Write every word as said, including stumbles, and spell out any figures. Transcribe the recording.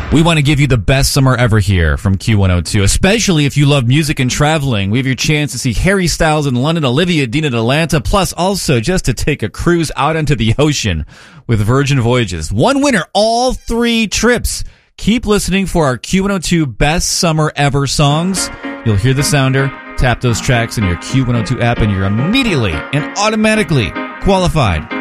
We want to give you the best summer ever here from Q one oh two, especially if you love music and traveling. We have your chance to see Harry Styles in London, Olivia Dean in Atlanta, plus also just to take a cruise out onto the ocean with Virgin Voyages. One winner, all three trips. Keep listening for our Q one oh two Best Summer Ever songs. You'll hear the sounder, tap those tracks in your Q one oh two app, and you're immediately and automatically qualified